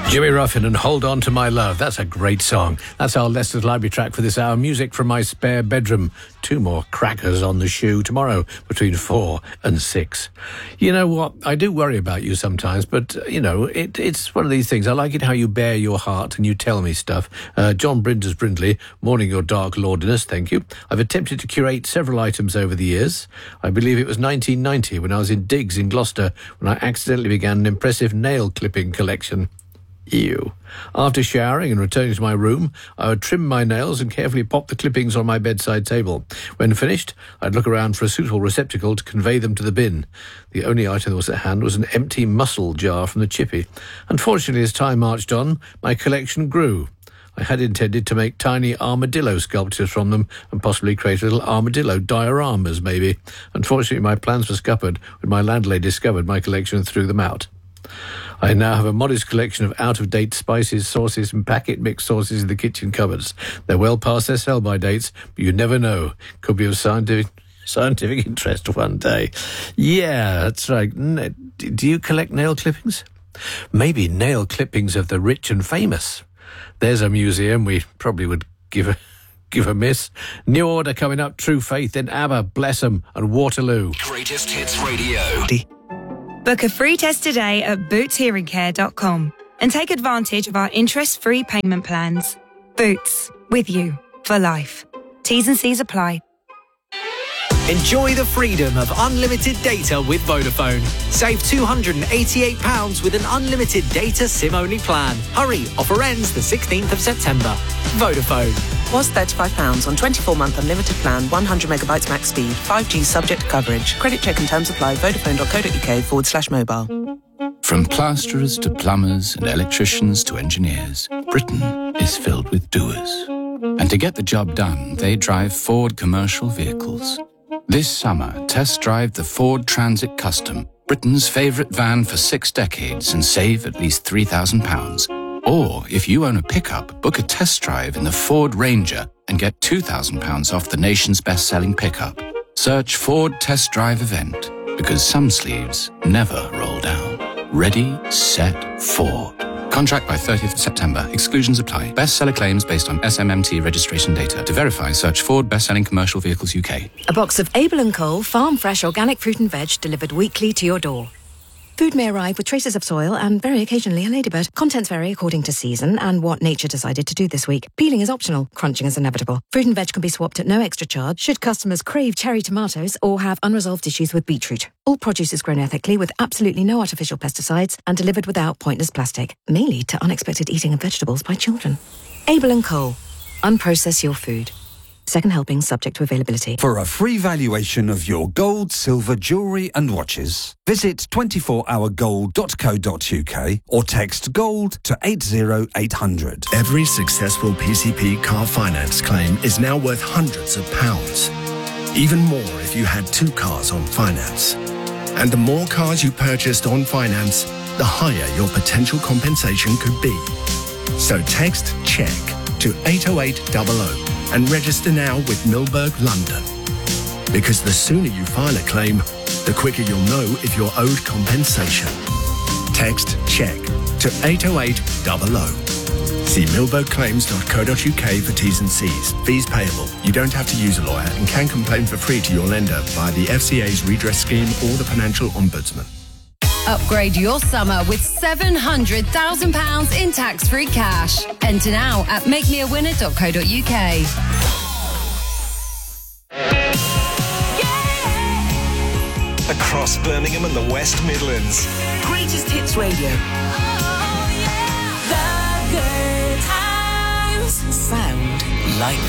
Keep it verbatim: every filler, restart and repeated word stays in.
Jimmy Ruffin and Hold On To My Love. That's a great song. That's our Leicester's Library track for this hour. Music from my spare bedroom. Two more crackers on the shoe tomorrow between four and six. You know what? I do worry about you sometimes, but, uh, you know, it, it's one of these things. I like it how you bare your heart and you tell me stuff. Uh, John Brinders Brindley, morning your dark lordliness, thank you. I've attempted to curate several items over the years. I believe it was nineteen ninety when I was in Diggs in Gloucester when I accidentally began an impressive nail clipping collection. Ew. After showering and returning to my room, I would trim my nails and carefully pop the clippings on my bedside table. When finished, I'd look around for a suitable receptacle to convey them to the bin. The only item that was at hand was an empty mussel jar from the chippy. Unfortunately, as time marched on, my collection grew. I had intended to make tiny armadillo sculptures from them and possibly create little armadillo dioramas, maybe. Unfortunately, my plans were scuppered when my landlady discovered my collection and threw them out. I now have a modest collection of out-of-date spices, sauces and packet mixed sauces in the kitchen cupboards. They're well past their sell-by dates, but you never know. Could be of scientific scientific interest one day. Yeah, that's right. Do you collect nail clippings? Maybe nail clippings of the rich and famous. There's a museum we probably would give a give a miss. New Order coming up, True Faith, then ABBA, Bless 'Em and Waterloo. Greatest Hits Radio. Book a free test today at boots hearing care dot com and take advantage of our interest-free payment plans. Boots, with you for life. T's and C's apply. Enjoy the freedom of unlimited data with Vodafone. Save two hundred eighty-eight pounds with an unlimited data SIM-only plan. Hurry, offer ends the sixteenth of September. Vodafone. Was thirty-five pounds on twenty-four month unlimited plan, one hundred megabytes max speed, five G subject to coverage. Credit check and terms apply. Vodafone.co.uk forward slash mobile. From plasterers to plumbers and electricians to engineers, Britain is filled with doers. And to get the job done, they drive Ford commercial vehicles. This summer, test drive the Ford Transit Custom, Britain's favourite van for six decades, and save at least three thousand pounds. Or, if you own a pickup, book a test drive in the Ford Ranger and get two thousand pounds off the nation's best-selling pickup. Search Ford Test Drive Event, because some sleeves never roll down. Ready, set, Ford. Contract by thirtieth of September. Exclusions apply. Bestseller claims based on S M M T registration data. To verify, search Ford Best-Selling Commercial Vehicles U K. A box of Abel and Cole farm fresh organic fruit and veg delivered weekly to your door. Food may arrive with traces of soil and very occasionally a ladybird. Contents vary according to season and what nature decided to do this week. Peeling is optional. Crunching is inevitable. Fruit and veg can be swapped at no extra charge should customers crave cherry tomatoes or have unresolved issues with beetroot. All produce is grown ethically with absolutely no artificial pesticides and delivered without pointless plastic. May lead to unexpected eating of vegetables by children. Abel and Cole. Unprocess your food. Second helping subject to availability. For a free valuation of your gold, silver, jewellery and watches, visit twenty-four hour gold dot co dot uk or text GOLD to eight zero eight hundred. Every successful P C P car finance claim is now worth hundreds of pounds. Even more if you had two cars on finance. And the more cars you purchased on finance, the higher your potential compensation could be. So text CHECK to eight oh eight hundred and register now with Milberg London. Because the sooner you file a claim, the quicker you'll know if you're owed compensation. Text CHECK to eight oh eight hundred. See milberg claims dot co dot uk for T's and C's. Fees payable. You don't have to use a lawyer and can complain for free to your lender via the F C A's redress scheme or the Financial Ombudsman. Upgrade your summer with seven hundred thousand pounds in tax-free cash. Enter now at make me a winner dot co dot uk. Across Birmingham and the West Midlands. Greatest Hits Radio. Oh, yeah. The good times. Sound like